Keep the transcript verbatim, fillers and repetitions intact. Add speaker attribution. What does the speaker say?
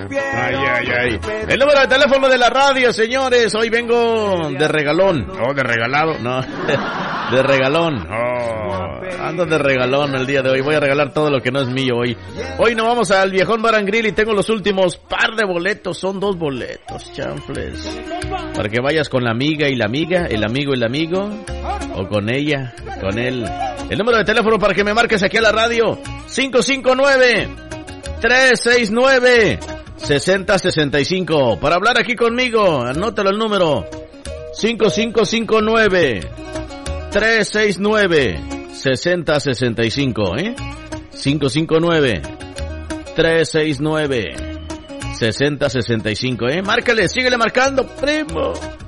Speaker 1: Ay, ay, ay. El número de teléfono de la radio, señores. Hoy vengo de regalón.
Speaker 2: Oh, de regalado.
Speaker 1: No, de regalón. Oh, ando de regalón el día de hoy. Voy a regalar todo lo que no es mío hoy. Hoy nos vamos al Viejón Bar and Grill y tengo los últimos par de boletos. Son dos boletos, chanfles. Para que vayas con la amiga y la amiga, el amigo y el amigo. O con ella, con él. El número de teléfono para que me marques aquí a la radio. cinco cinco nueve, tres seis nueve, seis cero seis cinco. Para hablar aquí conmigo, anótalo el número. cinco cinco cinco nueve, tres seis nueve, seis cero seis cinco, ¿eh? cinco cinco nueve, tres seis nueve, seis cero seis cinco, ¿eh? Márcale, síguele marcando, primo.